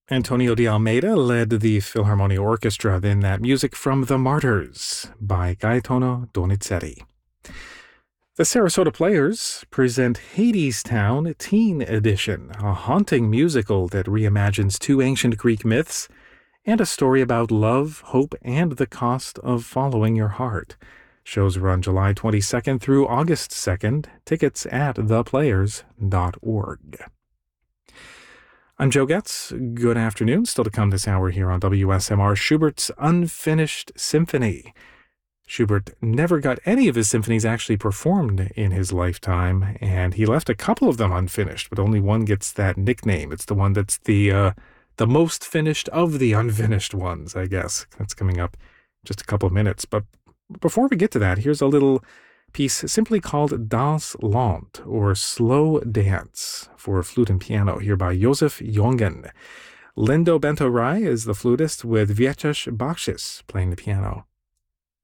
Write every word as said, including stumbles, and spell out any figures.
Antonio de Almeida led the Philharmonia Orchestra in that music from The Martyrs by Gaetano Donizetti. The Sarasota Players present Hadestown Teen Edition, a haunting musical that reimagines two ancient Greek myths and a story about love, hope, and the cost of following your heart. Shows run July twenty-second through August second. Tickets at the players dot org. I'm Joe Getz. Good afternoon. Still to come this hour here on W S M R, Schubert's Unfinished Symphony. Schubert never got any of his symphonies actually performed in his lifetime, and he left a couple of them unfinished, but only one gets that nickname. It's the one that's the uh, the most finished of the unfinished ones, I guess. That's coming up in just a couple of minutes. But before we get to that, here's a little piece simply called Das Lent, or Slow Dance, for flute and piano, here by Josef Jongen. Lindo Bento Rai is the flutist, with Viechas Bakshis playing the piano.